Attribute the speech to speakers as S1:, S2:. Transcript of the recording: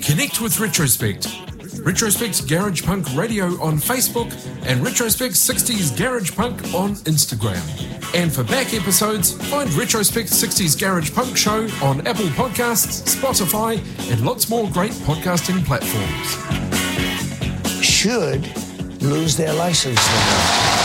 S1: Connect with Retrospect. Retrospect Garage Punk Radio on Facebook and Retrospect 60s Garage Punk on Instagram. And for back episodes, find Retrospect 60s Garage Punk Show on Apple Podcasts, Spotify, and lots more great podcasting platforms.
S2: Should lose their license now.